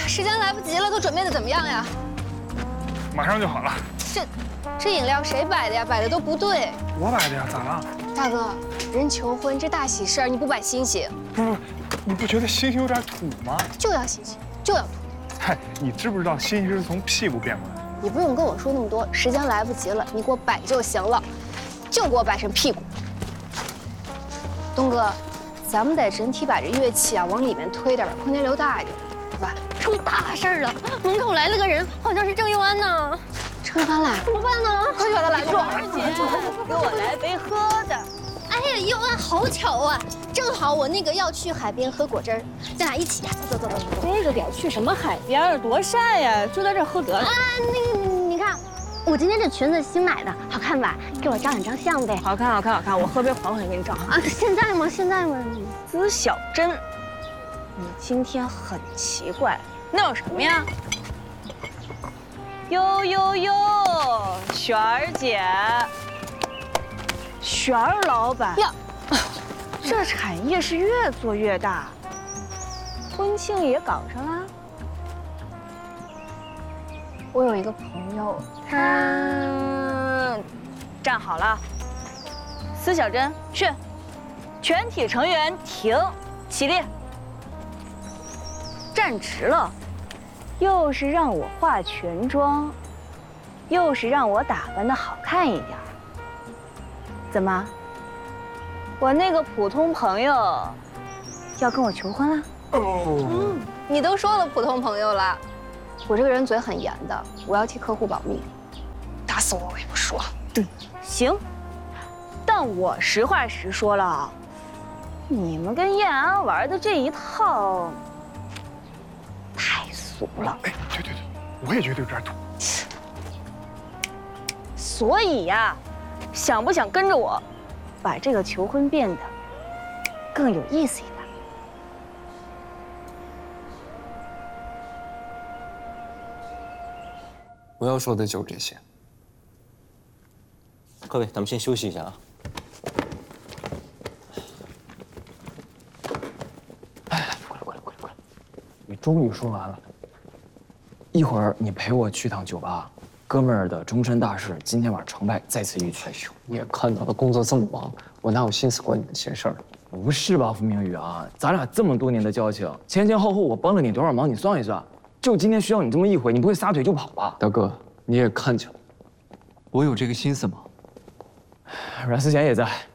时间来不及了，都准备的怎么样呀？ 马上就好了。 这饮料谁摆的呀？摆的都不对。 我摆的呀，咋了？ 大哥，人求婚这大喜事儿，你不摆欣喜？ 不，你不觉得欣欣有点土吗？ 就要欣喜，就要土。 嗨，你知不知道欣欣是从屁股变过来的？ 你不用跟我说那么多，时间来不及了，你给我摆就行了，就给我摆成屁股。东哥，咱们得整体把这乐器啊往里面推点，把空间留大一点，好吧？ 出大事了！门口来了个人，好像是郑佑安呢。 郑佑安来， 怎么办呢？ 快去把他拦住！ 给我来杯喝的。哎呀，佑安，好巧啊！正好我那个要去海边喝果汁儿，咱俩一起呀！走。 这个点去什么海边儿？多晒呀！就在这儿喝得了。 啊，那个你看，我今天这裙子新买的，好看吧？给我照两张相呗。 好看。我喝杯黄水给你照啊，现在吗？ 资小珍，你今天很奇怪，那有什么呀？哟，璇儿姐，璇儿老板呀， 这产业是越做越大，婚庆也搞上了。 我有一个朋友， 他站好了，司小珍去，全体成员停，起立，站直了。又是让我化全妆，又是让我打扮得好看一点。怎么？我那个普通朋友要跟我求婚了？ 哦， 你都说了普通朋友了，我这个人嘴很严的，我要替客户保密，打死我也不说。 行，但我实话实说了啊，你们跟燕安玩的这一套太俗了。 哎，对，我也觉得有点土。 所以呀，想不想跟着我，把这个求婚变得更有意思一点？ 我要说的就是这些。各位，咱们先休息一下啊。 过来！你终于说完了。一会儿你陪我去趟酒吧，哥们儿的终身大事，今天晚上成败在此一举。 你也看到了，工作这么忙，我哪有心思管你的闲事儿？ 不是吧，付明宇啊，咱俩这么多年的交情，前后我帮了你多少忙，你算一算。就今天需要你这么一回，你不会撒腿就跑吧？ 大哥，你也看见了，我有这个心思吗？ 阮思贤也在。